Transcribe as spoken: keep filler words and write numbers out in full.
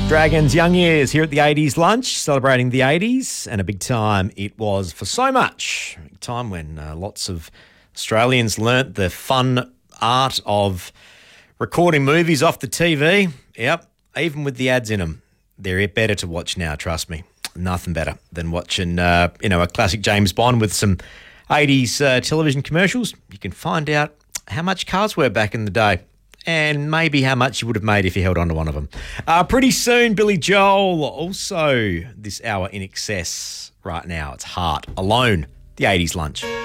Dragons, Young Years here at the eighties lunch, celebrating the eighties, and a big time it was for so much. A big time when uh, lots of Australians learnt the fun art of recording movies off the T V. Yep, even with the ads in them. They're better to watch now, trust me. Nothing better than watching, uh, you know, a classic James Bond with some eighties uh, television commercials. You can find out how much cars were back in the day. And maybe how much you would have made if you held on to one of them. Uh, pretty soon, Billy Joel. Also, this hour in excess right now. It's Heart Alone, the eighties lunch.